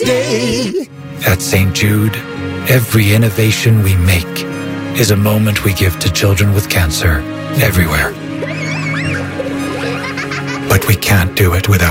day. At St. Jude, every innovation we make is a moment we give to children with cancer everywhere. But we can't do it without